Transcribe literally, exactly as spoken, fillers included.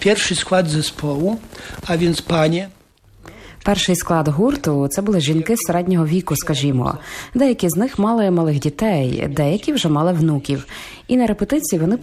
Перший склад зespołu, а він пані. Перший склад гурту – це були жінки середнього віку, скажімо. Деякі з них мали малих дітей, деякі вже мали внуків. І на репетиції вони